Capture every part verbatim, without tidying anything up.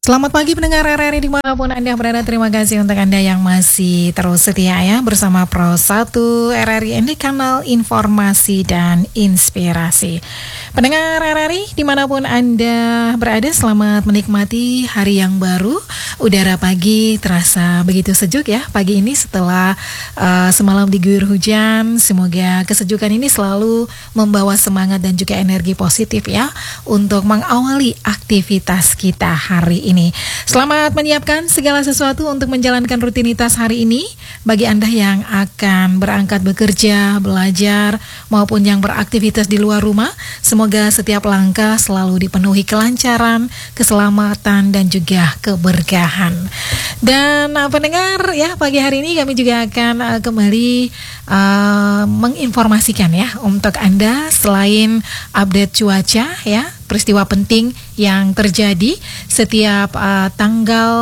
Selamat pagi pendengar R R I dimanapun Anda berada. Terima kasih untuk Anda yang masih terus setia ya bersama Pro satu R R I ini kanal informasi dan inspirasi. Pendengar R R I dimanapun Anda berada, selamat menikmati hari yang baru. Udara pagi terasa begitu sejuk ya pagi ini setelah uh, semalam diguyur hujan. Semoga kesejukan ini selalu membawa semangat dan juga energi positif ya untuk mengawali aktivitas kita hari ini. Selamat menyiapkan segala sesuatu untuk menjalankan rutinitas hari ini. Bagi Anda yang akan berangkat bekerja, belajar, maupun yang beraktivitas di luar rumah, semoga setiap langkah selalu dipenuhi kelancaran, keselamatan, dan juga keberkahan. Dan uh, pendengar ya, pagi hari ini kami juga akan uh, kembali uh, menginformasikan ya untuk Anda selain update cuaca ya, peristiwa penting yang terjadi setiap uh, tanggal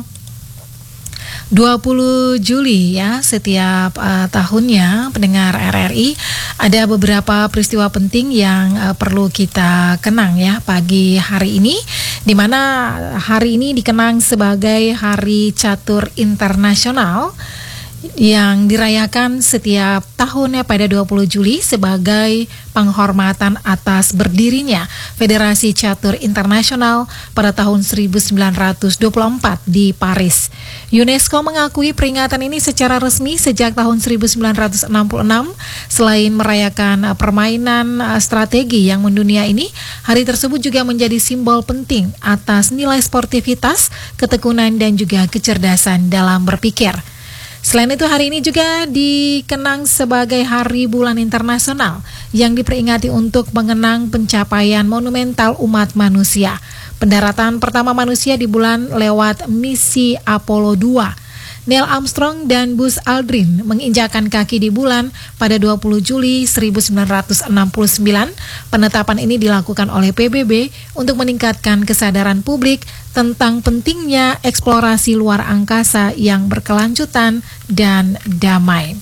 dua puluh Juli ya, setiap uh, tahunnya pendengar R R I ada beberapa peristiwa penting yang uh, perlu kita kenang ya pagi hari ini, di mana hari ini dikenang sebagai Hari Catur Internasional yang dirayakan setiap tahunnya pada dua puluh Juli sebagai penghormatan atas berdirinya Federasi Catur Internasional pada tahun seribu sembilan ratus dua puluh empat di Paris. UNESCO mengakui peringatan ini secara resmi sejak tahun seribu sembilan ratus enam puluh enam. Selain merayakan permainan strategi yang mendunia ini, hari tersebut juga menjadi simbol penting atas nilai sportivitas, ketekunan, dan juga kecerdasan dalam berpikir. Selain itu, hari ini juga dikenang sebagai Hari Bulan Internasional yang diperingati untuk mengenang pencapaian monumental umat manusia. Pendaratan pertama manusia di bulan lewat misi Apollo dua. Neil Armstrong dan Buzz Aldrin menginjakkan kaki di bulan pada dua puluh Juli seribu sembilan ratus enam puluh sembilan. Penetapan ini dilakukan oleh P B B untuk meningkatkan kesadaran publik tentang pentingnya eksplorasi luar angkasa yang berkelanjutan dan damai.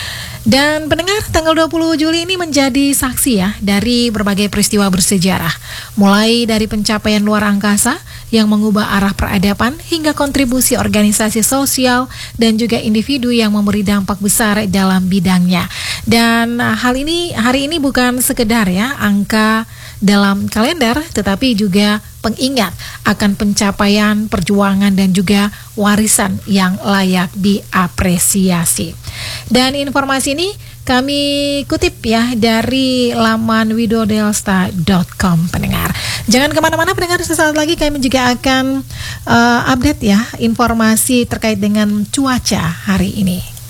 Dan pendengar, tanggal dua puluh Juli ini menjadi saksi ya dari berbagai peristiwa bersejarah, mulai dari pencapaian luar angkasa yang mengubah arah peradaban hingga kontribusi organisasi sosial dan juga individu yang memberi dampak besar dalam bidangnya. Dan hal ini hari ini bukan sekedar ya angka dalam kalender, tetapi juga pengingat akan pencapaian, perjuangan, dan juga warisan yang layak diapresiasi. Dan informasi ini kami kutip ya dari laman widodelsta dot com pendengar. Jangan kemana-mana pendengar, sesaat lagi kami juga akan uh, update ya informasi terkait dengan cuaca hari ini.